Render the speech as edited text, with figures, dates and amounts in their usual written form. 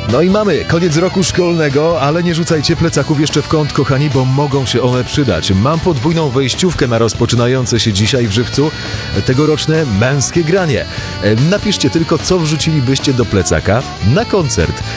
No i mamy koniec roku szkolnego, ale nie rzucajcie plecaków jeszcze w kąt, kochani, bo mogą się one przydać. Mam podwójną wejściówkę na rozpoczynające się dzisiaj w Żywcu tegoroczne męskie granie. Napiszcie tylko, co wrzucilibyście do plecaka na koncert.